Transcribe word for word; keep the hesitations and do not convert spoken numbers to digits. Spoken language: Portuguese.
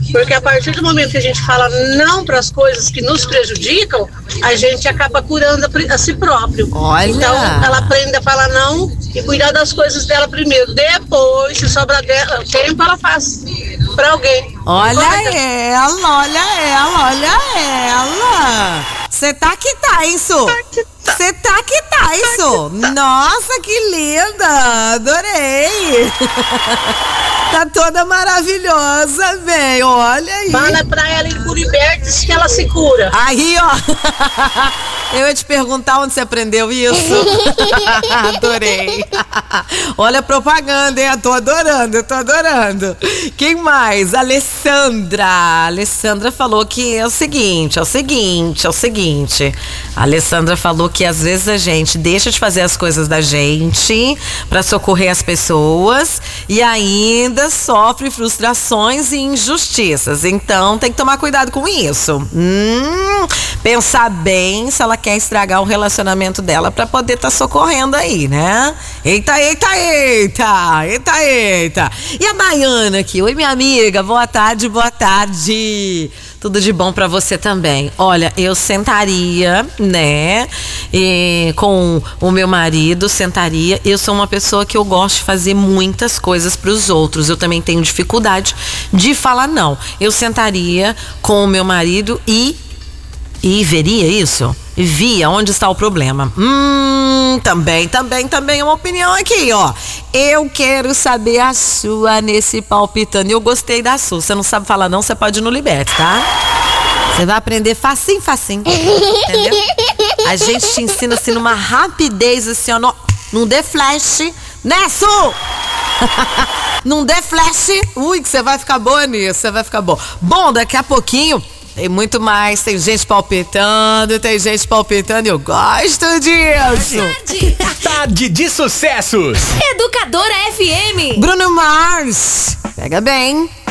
Porque a partir do momento que a gente fala não para as coisas que nos prejudicam, a gente acaba curando a, pri- a si próprio. Olha. Então, ela aprende a falar não e cuidar das coisas dela primeiro. Depois, se sobrar dela, tempo, ela faz para alguém. Olha Concorda? ela, olha ela, olha ela. Você tá que tá, isso? Você tá que tá, isso? Nossa, que linda! Adorei! Tá toda maravilhosa, bem, olha aí. Fala pra ela em Curibertes que ela se cura. Aí, ó. Eu ia te perguntar onde você aprendeu isso. Adorei. Olha a propaganda, hein? Eu tô adorando, eu tô adorando. Quem mais? Alessandra. A Alessandra falou que é o seguinte, é o seguinte, é o seguinte. A Alessandra falou que às vezes a gente deixa de fazer as coisas da gente pra socorrer as pessoas e ainda sofre frustrações e injustiças. Então tem que tomar cuidado com isso. Hum, pensar bem se ela quer estragar o relacionamento dela pra poder estar tá socorrendo aí, né? Eita, eita, eita, eita, eita. E a Dayana aqui, oi minha amiga, boa tarde, boa tarde. Tudo de bom pra você também. Olha, eu sentaria, né, e, com o meu marido, sentaria. Eu sou uma pessoa que eu gosto de fazer muitas coisas pros outros. Eu também tenho dificuldade de falar não. Eu sentaria com o meu marido e E veria isso? E via onde está o problema. Hum, também, também, também é uma opinião aqui, ó. Eu quero saber a sua nesse palpitando. Eu gostei da sua. Você não sabe falar não, você pode ir no Liberte, tá? Você vai aprender facinho, facinho. Entendeu? A gente te ensina assim numa rapidez, assim, ó. No, não dê flash, né, Su? Não dê flash. Ui, que você vai ficar boa nisso, você vai ficar boa. Bom, daqui a pouquinho tem muito mais, tem gente palpitando, tem gente palpitando e eu gosto disso. Tarde de sucessos. Educadora F M. Bruno Mars, pega bem.